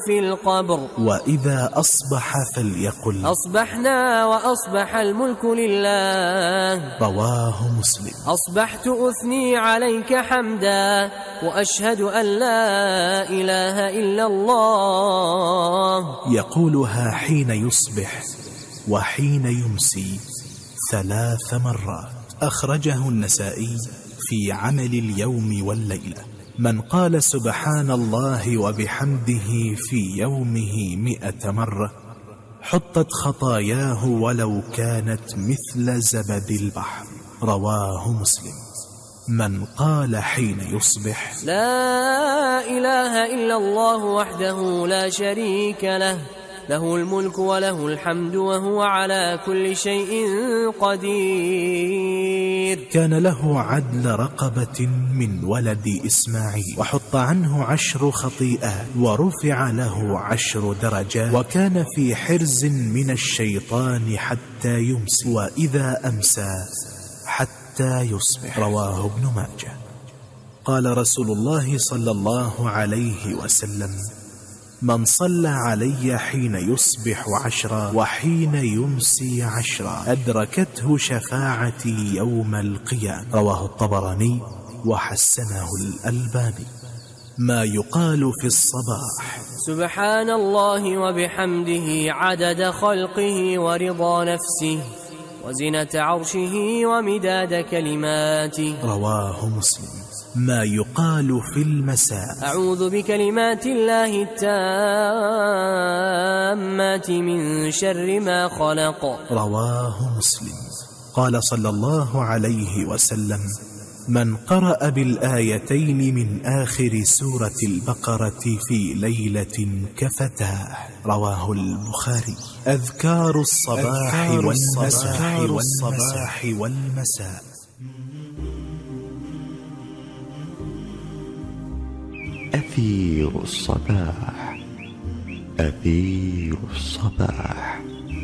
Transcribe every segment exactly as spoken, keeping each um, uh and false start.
في القبر. وإذا أصبح فليقل أصبحنا وأصبح الملك لله. رواه مسلم. أصبحت أثني عليك حمدا وأشهد أن لا إله إلا الله. يقولها حين يصبح وحين يمسي ثلاث مرات. أخرجه النسائي في عمل اليوم والليلة. من قال سبحان الله وبحمده في يومه مئة مرة حطت خطاياه ولو كانت مثل زبد البحر. رواه مسلم. من قال حين يصبح لا إله إلا الله وحده لا شريك له، له الملك وله الحمد وهو على كل شيء قدير، كان له عدل رقبة من ولد إسماعيل، وحط عنه عشر خطيئات، ورفع له عشر درجات، وكان في حرز من الشيطان حتى يمسي، وإذا أمسى حتى يصبح. رواه ابن ماجه. قال رسول الله صلى الله عليه وسلم: من صلى علي حين يصبح عشرا وحين يمسي عشرا أدركته شفاعتي يوم القيامة. رواه الطبراني وحسنه الألباني. ما يقال في الصباح: سبحان الله وبحمده عدد خلقه ورضا نفسه وزنة عرشه ومداد كلماته. رواه مسلم. ما يقال في المساء: أعوذ بكلمات الله التامات من شر ما خلق. رواه مسلم. قال صلى الله عليه وسلم: من قرأ بالآيتين من آخر سورة البقرة في ليلة كفتاه. رواه البخاري. أذكار الصباح والمساء والصباح والمساء. أثير الصباح، أثير الصباح.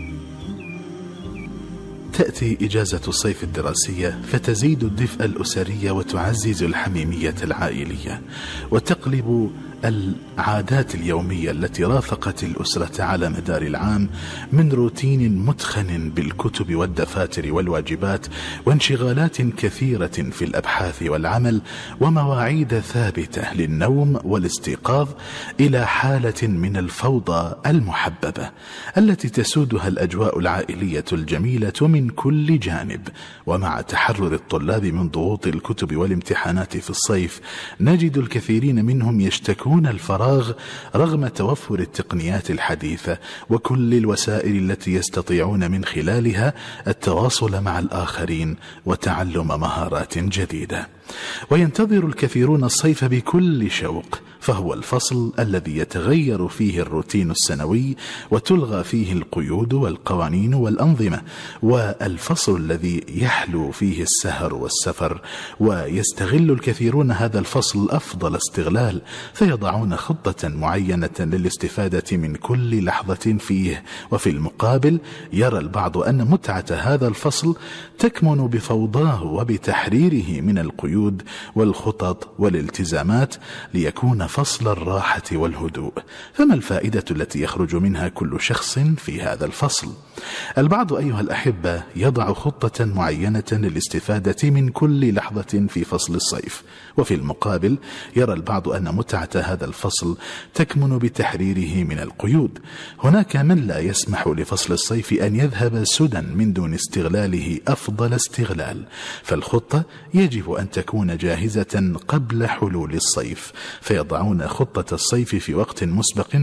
تأتي إجازة الصيف الدراسية فتزيد الدفء الأسري وتعزز الحميمية العائلية، وتقلب العادات اليومية التي رافقت الأسرة على مدار العام من روتين متخن بالكتب والدفاتر والواجبات وانشغالات كثيرة في الأبحاث والعمل ومواعيد ثابتة للنوم والاستيقاظ إلى حالة من الفوضى المحببة التي تسودها الأجواء العائلية الجميلة من كل جانب. ومع تحرر الطلاب من ضغوط الكتب والامتحانات في الصيف نجد الكثيرين منهم يشتكون الفراغ رغم توفر التقنيات الحديثة وكل الوسائل التي يستطيعون من خلالها التواصل مع الآخرين وتعلم مهارات جديدة. وينتظر الكثيرون الصيف بكل شوق، فهو الفصل الذي يتغير فيه الروتين السنوي وتلغى فيه القيود والقوانين والأنظمة، والفصل الذي يحلو فيه السهر والسفر. ويستغل الكثيرون هذا الفصل أفضل استغلال، فيضعون خطة معينة للاستفادة من كل لحظة فيه. وفي المقابل يرى البعض أن متعة هذا الفصل تكمن بفوضاه وبتحريره من القيود والخطط والالتزامات ليكون فصل الراحة والهدوء. فما الفائدة التي يخرج منها كل شخص في هذا الفصل؟ البعض أيها الأحبة يضع خطة معينة للاستفادة من كل لحظة في فصل الصيف، وفي المقابل يرى البعض أن متعة هذا الفصل تكمن بتحريره من القيود. هناك من لا يسمح لفصل الصيف أن يذهب سدى من دون استغلاله أفضل استغلال، فالخطة يجب أن تكون جاهزة قبل حلول الصيف، فيضعون خطة الصيف في وقت مسبق